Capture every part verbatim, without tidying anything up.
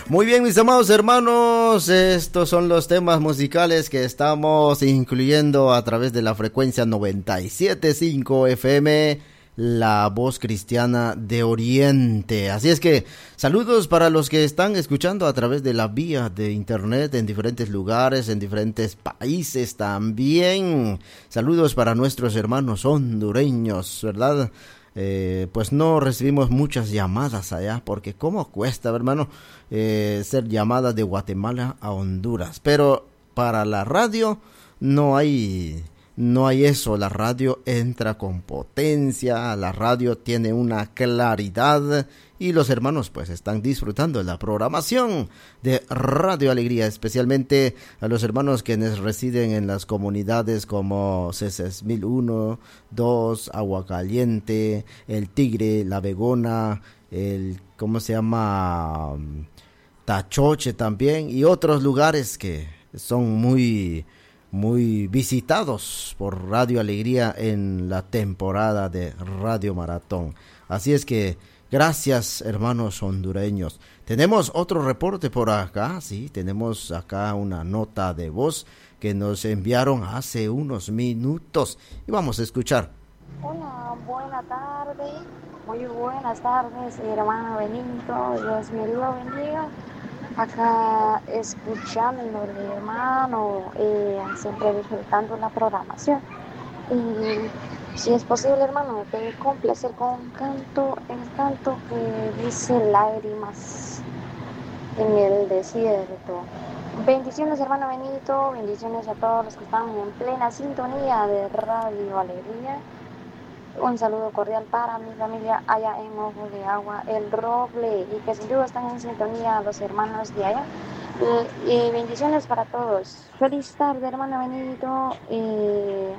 Muy bien, mis amados hermanos, estos son los temas musicales que estamos incluyendo a través de la frecuencia noventa y siete punto cinco F M, la voz cristiana de Oriente. Así es que saludos para los que están escuchando a través de la vía de internet en diferentes lugares, en diferentes países también. Saludos para nuestros hermanos hondureños, ¿verdad? Eh, pues no recibimos muchas llamadas allá, porque cómo cuesta, hermano, eh, ser llamada de Guatemala a Honduras. Pero para la radio no hay, no hay eso. La radio entra con potencia, la radio tiene una claridad y los hermanos pues están disfrutando de la programación de Radio Alegría, especialmente a los hermanos quienes residen en las comunidades como Ceses mil uno, dos, Agua Caliente, El Tigre, La Begona, el, ¿cómo se llama? Tachoche también, y otros lugares que son muy, muy visitados por Radio Alegría en la temporada de Radio Maratón. Así es que gracias, hermanos hondureños. Tenemos otro reporte por acá, sí, tenemos acá una nota de voz que nos enviaron hace unos minutos y vamos a escuchar. Hola, buena tarde, muy buenas tardes, hermano Benito, Dios me lo bendiga. Acá escuchando, hermano, eh, siempre disfrutando la programación. Y si es posible, hermano, me puede complacer con un canto, el canto que dice lágrimas en el desierto. Bendiciones, hermano Benito, bendiciones a todos los que están en plena sintonía de Radio Alegría. Un saludo cordial para mi familia allá en Ojo de Agua, El Roble, y que sin duda están en sintonía los hermanos de allá. Y, y bendiciones para todos. Feliz tarde, hermano Benito. Y,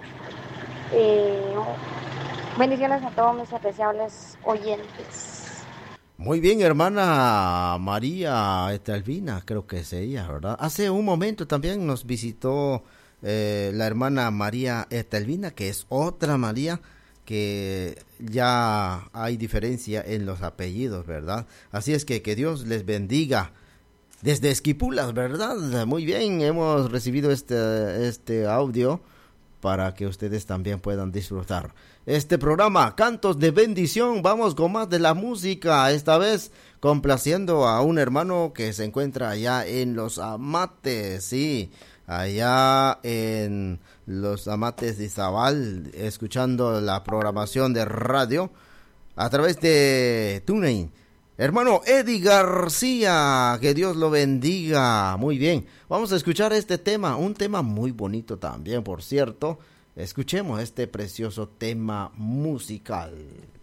y bendiciones a todos mis apreciables oyentes. Muy bien, hermana María Etelvina, creo que es ella, ¿verdad? Hace un momento también nos visitó eh, la hermana María Etelvina, que es otra María, que ya hay diferencia en los apellidos, ¿verdad? Así es que que Dios les bendiga desde Esquipulas, ¿verdad? Muy bien, hemos recibido este, este audio para que ustedes también puedan disfrutar este programa, Cantos de Bendición. Vamos con más de la música, esta vez complaciendo a un hermano que se encuentra allá en Los Amates, sí, allá en Los Amates de Izabal, escuchando la programación de radio a través de TuneIn. Hermano Eddie García, que Dios lo bendiga. Muy bien, vamos a escuchar este tema, un tema muy bonito también, por cierto. Escuchemos este precioso tema musical.